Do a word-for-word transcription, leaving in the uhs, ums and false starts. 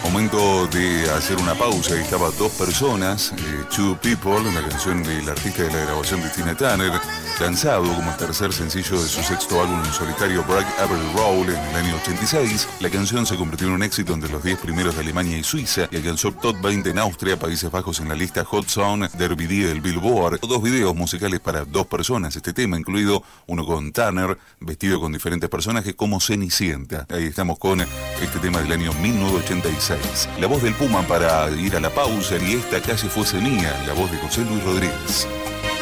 Momento de hacer una pausa. Ahí estaba Dos Personas, eh, Two People, la canción del artista de la grabación de Tina Turner, lanzado como el tercer sencillo de su sexto álbum en solitario Break Every Rule en el año ochenta y seis. La canción se convirtió en un éxito entre los diez primeros de Alemania y Suiza y alcanzó top veinte en Austria, Países Bajos en la lista Hot Zone de R B D del Billboard. Dos videos musicales para Dos Personas, este tema incluido uno con Turner, vestido con diferentes personajes como Cenicienta. Ahí estamos con este tema del año mil novecientos ochenta y seis. La voz del Puma para ir a la pausa, y esta calle fuese mía, la voz de José Luis Rodríguez.